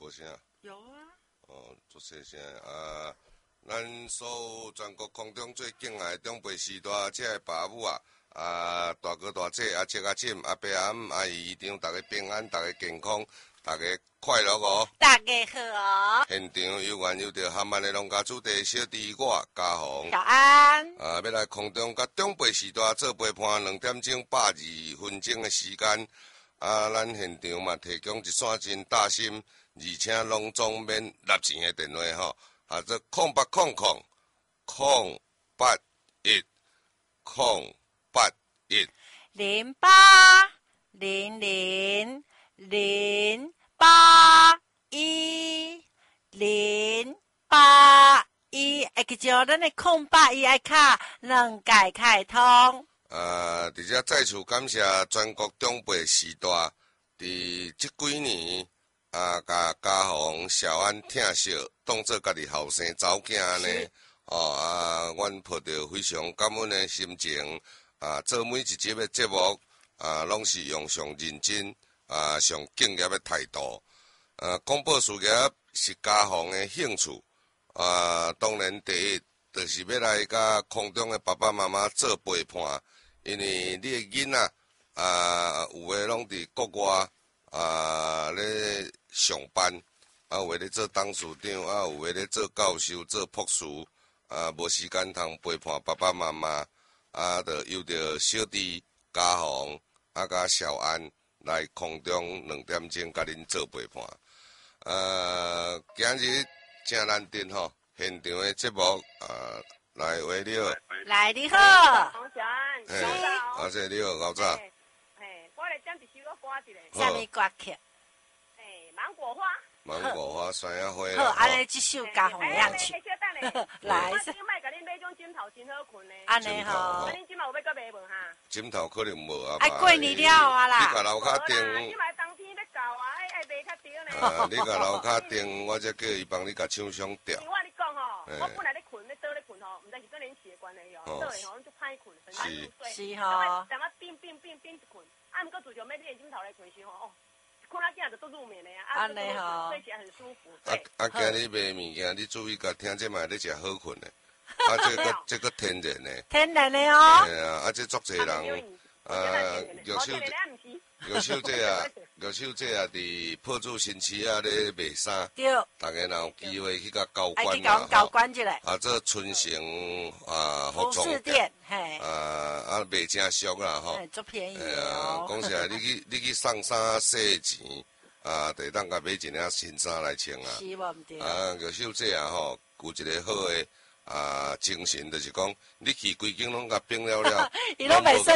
无声？ 有啊。 哦，足细声啊！咱所有全国空中最敬爱的长辈时代，这个爸母啊，大哥大姐啊，叔啊婶啊，伯阿姆阿姨姨丈，大家平安，大家健康，大家快乐哦！ 大家好。 现场有缘有着含万的农家主题小弟我嘉宏。 小安。 要来空中甲长辈时代做陪伴2点钟82分钟的时间。咱现场嘛提供一线真大心，而且拢总免纳钱的电话吼，这0800 081 081 0800 081 081，会记住咱的081爱卡2改开通。 而且再次感谢全国长辈时代，伫这几年甲嘉宏、小安疼惜，当做家己后生走囝呢。阮抱着非常感恩的心情，做每一集的节目，拢是用上认真，上敬业的态度。广播事业是嘉宏的兴趣，当然第一就是要来甲空中的爸爸妈妈做陪伴。因为你的囡仔有诶拢伫国外咧上班，有诶咧做董事长，有诶咧做教授、做博士，无时间通陪伴爸爸妈妈，就由着小弟嘉宏甲小安来空中2点钟甲恁做陪伴。今日真难得吼，现场诶节目来为了。 来，你好。 小安， 是。这你好，老早。 我来点一首歌歌一个。 啥物歌曲？ 芒果花。 芒果花、山野花。 好，安尼这首嘉宏会样去。来。 我今摆甲恁买种枕头真好困呢。 安尼吼。 恁今摆有要搁买无哈？ 枕头可能无啊。 过年了啊啦。 你甲楼骹订。 今摆冬天要到啊，爱卖较对呢。 你甲楼骹订，我则叫伊帮你甲厂商调。 我跟你讲吼，我本来咧困，咧倒咧困吼，毋知是更年期的关系哦，倒咧吼，就歹困，很难入睡。 是吼。 等我冰一困，毋过自从买这个枕头来困时吼，困仔囝就都入眠了呀， 安尼吼， 睡起来很舒服。 今日买物件，你注意甲听这卖咧食好困的，这个天然的。 天然的哦。 这足侪人，玉手这啊，伫破竹新市啊咧卖衫。 对。 大家若有机会去甲交关啦。去甲交关一下。 这春城服装店，嘿。 卖真俗啦吼。 足便宜哦。 讲起来，你去送衫洗钱，就当甲买一领新衫来穿啊。 是无毋对。 玉手这啊吼，有一个好的精神，就是讲你去规间拢甲变了。 伊拢袂